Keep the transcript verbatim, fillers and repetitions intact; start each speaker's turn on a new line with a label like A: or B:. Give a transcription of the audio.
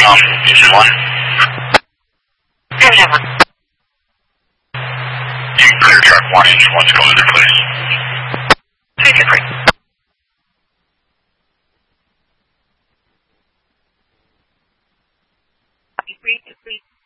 A: Um, engine one.
B: Engine one.
A: You can clear track one, engine one to go to their place.
B: Three two three. Three two three.